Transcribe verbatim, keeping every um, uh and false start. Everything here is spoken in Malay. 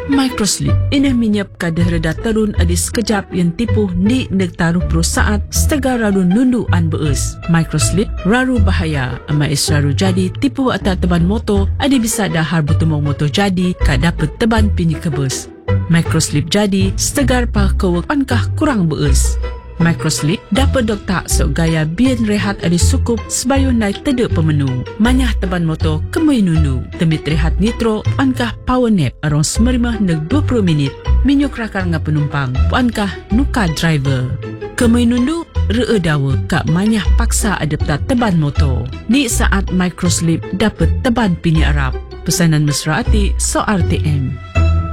Microslip ini menyap kadar reda turun adi sekejap yang tipu ni neg taruh pro saat setega raru nundu an beus. Microslip raru bahaya ama is raru jadi tipu atau teban motor adi bisa dahar bertumong motor jadi kak dapat teban pini kebus. Microslip jadi setegar pa kewek pankah kurang beus. Microslip dapat doktak sok gaya bian rehat adi sukup sebayun naik tedek pemenu. Manyah teban motor kemui nundu. Temit rehat nitro pankah power nap arong semerimah neg dua puluh minit. Minyuk rakar nga penumpang pankah nuka driver. Kemui nundu ree dawa kak manyah paksa adapta teban motor. Ni saat Microslip dapat teban pini Arab. Pesanan mesra ati so R T M.